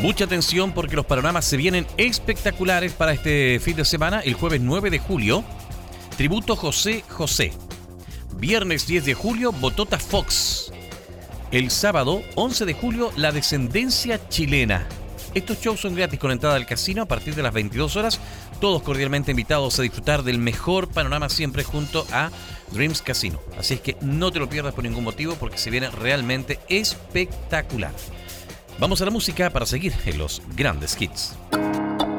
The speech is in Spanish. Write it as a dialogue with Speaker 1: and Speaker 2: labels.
Speaker 1: Mucha atención porque los panoramas se vienen espectaculares para este fin de semana. El jueves 9 de julio, tributo José José. Viernes 10 de julio, Botota Fox. El sábado 11 de julio, La Descendencia Chilena. Estos shows son gratis con entrada al casino a partir de las 22 horas. Todos cordialmente invitados a disfrutar del mejor panorama siempre junto a Dreams Casino. Así es que no te lo pierdas por ningún motivo porque se viene realmente espectacular. Vamos a la música para seguir en los grandes hits.